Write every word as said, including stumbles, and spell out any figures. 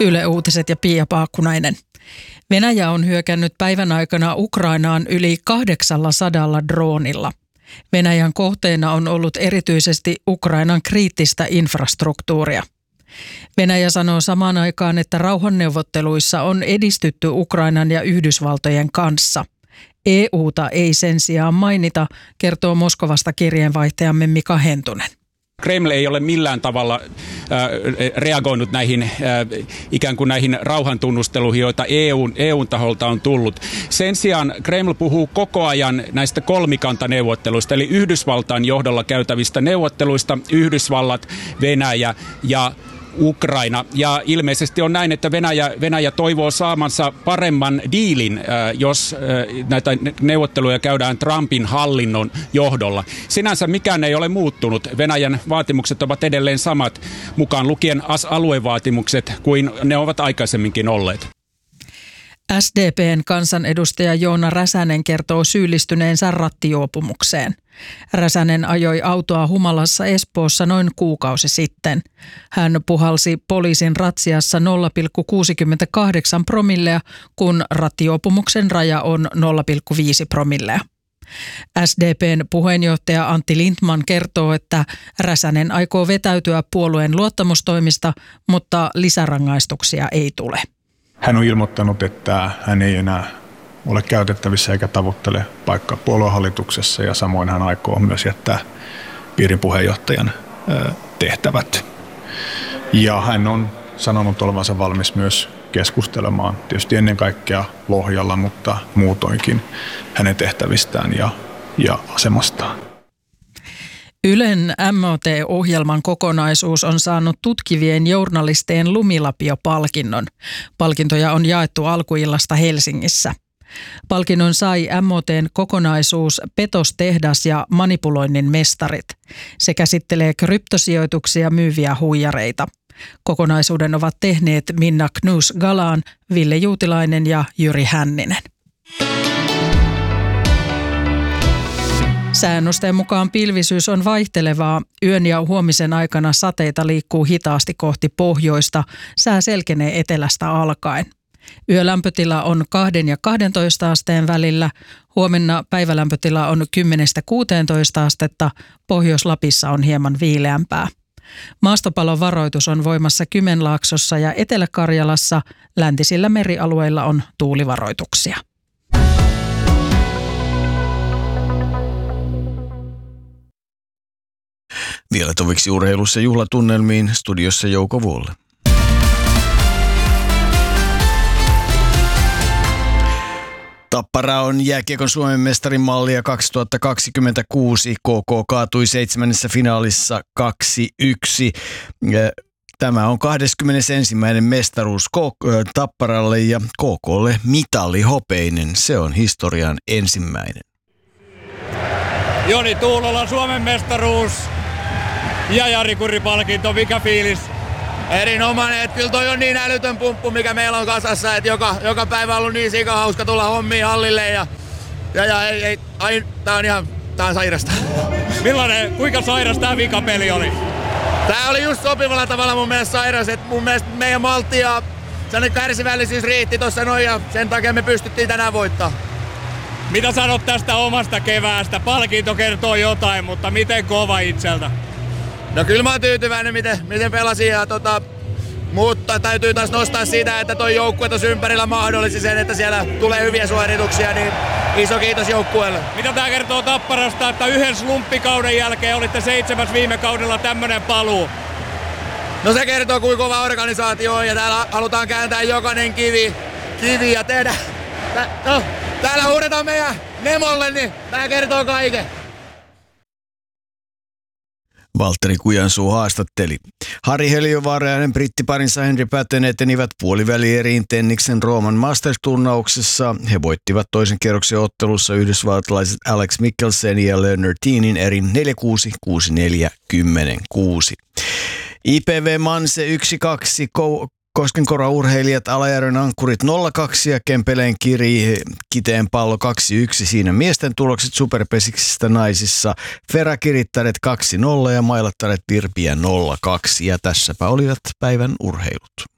Yle Uutiset ja Pia Paakkunainen. Venäjä on hyökännyt päivän aikana Ukrainaan yli kahdeksansataa droonilla. Venäjän kohteena on ollut erityisesti Ukrainan kriittistä infrastruktuuria. Venäjä sanoo samaan aikaan, että rauhanneuvotteluissa on edistytty Ukrainan ja Yhdysvaltojen kanssa. E U:ta ei sen sijaan mainita, kertoo Moskovasta kirjeenvaihtajamme Mika Hentunen. Kreml ei ole millään tavalla äh, reagoinut näihin äh, ikään kuin näihin rauhantunnusteluihin, joita E U:n, E U:n taholta on tullut. Sen sijaan Kreml puhuu koko ajan näistä kolmikantaneuvotteluista, eli Yhdysvaltain johdolla käytävistä neuvotteluista, Yhdysvallat, Venäjä ja Ukraina. Ja ilmeisesti on näin, että Venäjä, Venäjä toivoo saamansa paremman diilin, jos näitä neuvotteluja käydään Trumpin hallinnon johdolla. Sinänsä mikään ei ole muuttunut. Venäjän vaatimukset ovat edelleen samat, mukaan lukien aluevaatimukset, kuin ne ovat aikaisemminkin olleet. S D P:n kansanedustaja Joona Räsänen kertoo syyllistyneensä rattijuopumukseen. Räsänen ajoi autoa humalassa Espoossa noin kuukausi sitten. Hän puhalsi poliisin ratsiassa nolla pilkku kuusikymmentäkahdeksan promillea, kun rattijuopumuksen raja on nolla pilkku viisi promillea. S D P:n puheenjohtaja Antti Lindtman kertoo, että Räsänen aikoo vetäytyä puolueen luottamustoimista, mutta lisärangaistuksia ei tule. Hän on ilmoittanut, että hän ei enää ole käytettävissä eikä tavoittele paikkaa puoluehallituksessa, ja samoin hän aikoo myös jättää piirin puheenjohtajan tehtävät. Ja hän on sanonut olevansa valmis myös keskustelemaan tietysti ennen kaikkea Lohjalla, mutta muutoinkin hänen tehtävistään ja, ja asemastaan. Ylen M O T-ohjelman kokonaisuus on saanut tutkivien journalistien Lumilapio-palkinnon. Palkintoja on jaettu alkuillasta Helsingissä. Palkinnon sai M O T:n kokonaisuus Petostehdas ja manipuloinnin mestarit. Se käsittelee kryptosijoituksia myyviä huijareita. Kokonaisuuden ovat tehneet Minna Knus-Galaan, Ville Juutilainen ja Jyri Hänninen. Säännösten mukaan pilvisyys on vaihtelevaa. Yön ja huomisen aikana sateita liikkuu hitaasti kohti pohjoista. Sää selkenee etelästä alkaen. Yölämpötila on kahden ja kahdentoista asteen välillä. Huomenna päivälämpötila on kymmenestä kuuteentoista astetta. Pohjois-Lapissa on hieman viileämpää. Maastopalon varoitus on voimassa Kymenlaaksossa ja Etelä-Karjalassa. Läntisillä merialueilla on tuulivaroituksia. Vielä toviksi urheilussa juhlatunnelmiin, studiossa Jouko Vuolle. Tappara on jääkiekon Suomen mestarin mallia kaksituhattakaksikymmentäkuusi. K K kaatui seitsemännessä finaalissa kaksi yksi. Tämä on kahdeskymmenesensimmäinen mestaruus Tapparalle ja K K:lle mitali hopeinen. Se on historian ensimmäinen. Joni Tuulola Suomen mestaruus ja Jari Kurri-palkinto, mikä fiilis? Erinomainen, että kyllä toi on niin älytön pumppu, mikä meillä on kasassa, että joka, joka päivä on ollut niin sika hauska tulla hommiin hallille ja, ja, ja ei, ei, ai, tää on ihan, tää on sairasta. Millainen, kuinka sairas tää vikapeli oli? Tää oli just sopivalla tavalla mun mielestä sairas, että mun mielestä meidän maltti ja sellainen kärsivällisyys riitti tossa noin ja sen takia me pystyttiin tänään voittaa. Mitä sanot tästä omasta keväästä? Palkinto kertoo jotain, mutta miten kova itseltä? No kyllä mä oon tyytyväinen, miten, miten pelasin, ja tota, mutta täytyy taas nostaa siitä, että toi joukkue tuossa ympärillä mahdollisti sen, että siellä tulee hyviä suorituksia, niin iso kiitos joukkueelle. Mitä tää kertoo Tapparasta, että yhden slumppikauden jälkeen olitte seitsemäs viime kaudella tämmönen paluu? No se kertoo, kuinka kova organisaatio on, ja täällä halutaan kääntää jokainen kivi, kivi ja tehdä. Tä, no, täällä huudetaan meidän Nemolle, niin tää kertoo kaiken. Valtteri Kujansuu haastatteli. Harri Heliövaara ja hänen brittiparinsa Henry Patten etenivät puolivälieriin Tenniksen Rooman Masters-turnauksessa. He voittivat toisen kierroksen ottelussa yhdysvaltalaiset Alex Mickelsen ja Leonard Teenin erin neljä kuusi, kuusi neljä, kymmenen kuusi. I P V Manse yksi kaksi, Koskenkorva-urheilijat Alajärven ankkurit nolla kaksi ja Kempeleen Kiri Kiteen pallo kaksi yksi. Siinä miesten tulokset superpesiksistä naisissa. Ferakirittaret kaksi nolla ja Mailattaret Virpiä nolla kaksi. Ja tässäpä olivat päivän urheilut.